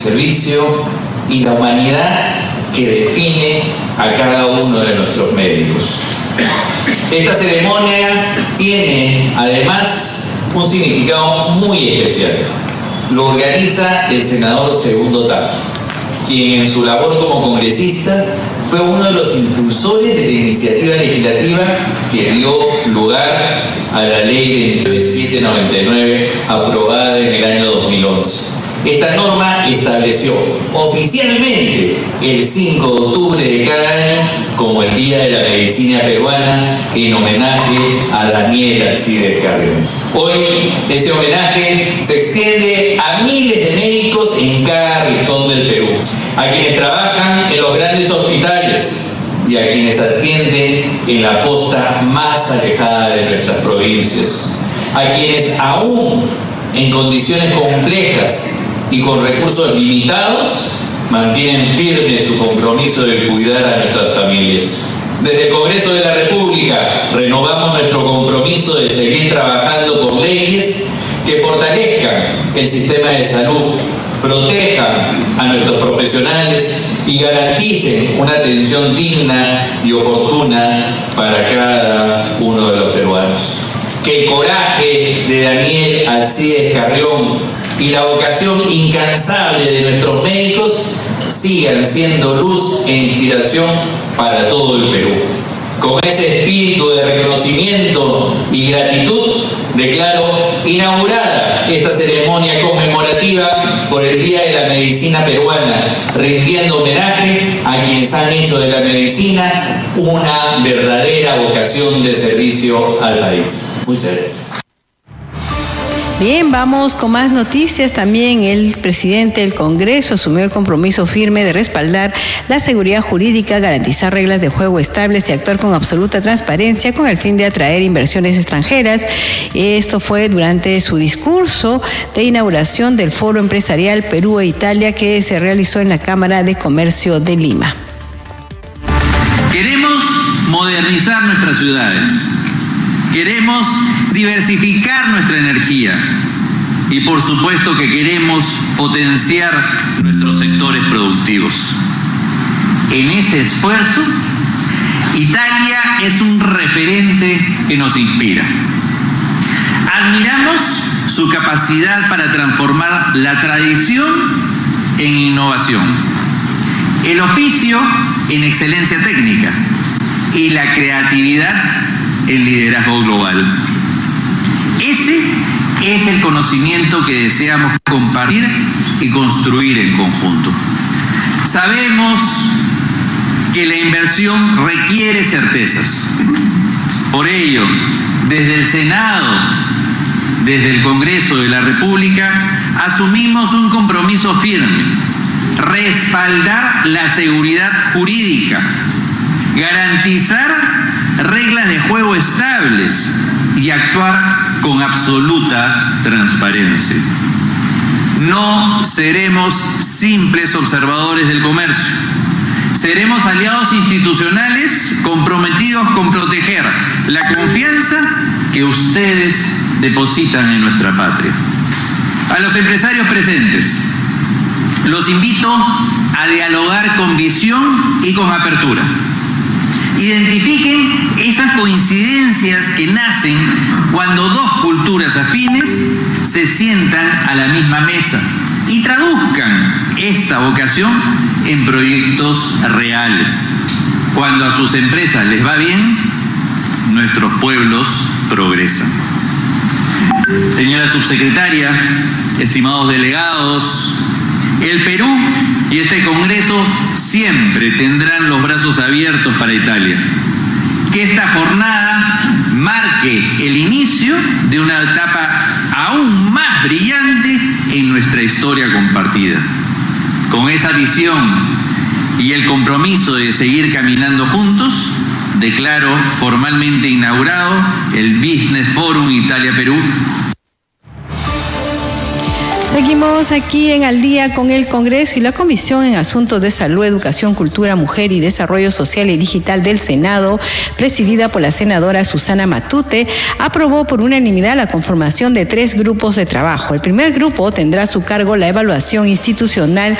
servicio y la humanidad que define a cada uno de nuestros médicos. Esta ceremonia tiene además un significado muy especial. Lo organiza el senador Segundo Tacchi, quien en su labor como congresista fue uno de los impulsores de la iniciativa legislativa que dio lugar a la ley 2799 aprobada en el año 2011. Esta norma estableció oficialmente el 5 de octubre de cada año como el Día de la Medicina Peruana en homenaje a Daniel Alcides Carrión. Hoy ese homenaje se extiende a miles de médicos en cada rincón del Perú, a quienes trabajan en los grandes hospitales y a quienes atienden en la posta más alejada de nuestras provincias, a quienes aún en condiciones complejas y con recursos limitados mantienen firme su compromiso de cuidar a nuestras familias. Desde el Congreso de la República renovamos nuestro compromiso de seguir trabajando por leyes que fortalezcan el sistema de salud, protejan a nuestros profesionales y garanticen una atención digna y oportuna para cada uno de los peruanos. Que el coraje de Daniel Alcides Carrión y la vocación incansable de nuestros médicos sigan siendo luz e inspiración para todo el Perú. Con ese espíritu de reconocimiento y gratitud, declaro inaugurada esta ceremonia conmemorativa por el Día de la Medicina Peruana, rindiendo homenaje a quienes han hecho de la medicina una verdadera vocación de servicio al país. Muchas gracias. Bien, vamos con más noticias. También el presidente del Congreso asumió el compromiso firme de respaldar la seguridad jurídica, garantizar reglas de juego estables y actuar con absoluta transparencia con el fin de atraer inversiones extranjeras. Esto fue durante su discurso de inauguración del Foro Empresarial Perú e Italia que se realizó en la Cámara de Comercio de Lima. Queremos modernizar nuestras ciudades. Queremos diversificar nuestra energía y por supuesto que queremos potenciar nuestros sectores productivos. En ese esfuerzo, Italia es un referente que nos inspira. Admiramos su capacidad para transformar la tradición en innovación, el oficio en excelencia técnica y la creatividad en liderazgo global. Ese es el conocimiento que deseamos compartir y construir en conjunto. Sabemos que la inversión requiere certezas. Por ello, desde el Senado, desde el Congreso de la República, asumimos un compromiso firme: respaldar la seguridad jurídica, garantizar reglas de juego estables y actuar con absoluta transparencia. No seremos simples observadores del comercio. Seremos aliados institucionales comprometidos con proteger la confianza que ustedes depositan en nuestra patria. A los empresarios presentes, los invito a dialogar con visión y con apertura. Identifiquen esas coincidencias que nacen cuando dos culturas afines se sientan a la misma mesa y traduzcan esta vocación en proyectos reales. Cuando a sus empresas les va bien, nuestros pueblos progresan. Señora subsecretaria, estimados delegados, el Perú y este Congreso siempre tendrán los brazos abiertos para Italia. Que esta jornada marque el inicio de una etapa aún más brillante en nuestra historia compartida. Con esa visión y el compromiso de seguir caminando juntos, declaro formalmente inaugurado el Business Forum Italia-Perú. Seguimos aquí en Al Día con el Congreso y la Comisión en Asuntos de Salud, Educación, Cultura, Mujer y Desarrollo Social y Digital del Senado, presidida por la senadora Susana Matute, aprobó por unanimidad la conformación de 3 grupos de trabajo. El primer grupo tendrá a su cargo la evaluación institucional